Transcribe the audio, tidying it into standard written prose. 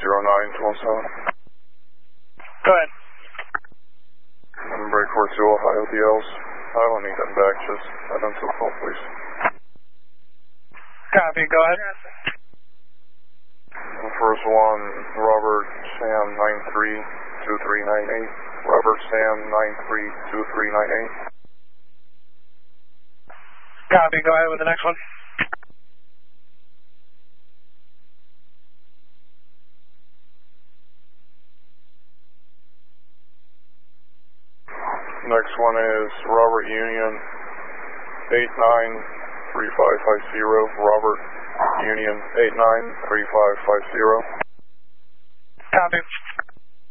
Go ahead. Break 42 Ohio DLs. I don't need them back, just head them to the phone, please. Copy, go ahead. First one, Robert Sam 932398. Robert Sam 932398. Copy, go ahead with the next one. Next one is Robert Union 893550. Robert Union 893550. Copy.